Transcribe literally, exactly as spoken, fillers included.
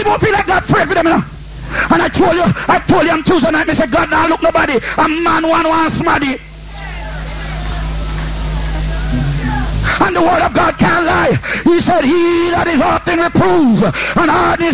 You won't feel like God pray for them, you know. And I told you, I told you on Tuesday night, I said, God, now look nobody. A man one one smarty. And the word of God can't lie. He said, he that is often reproved and hard is